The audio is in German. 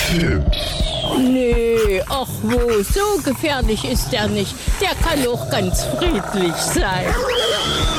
Nee, ach wo, so gefährlich ist er nicht. Der kann auch ganz friedlich sein.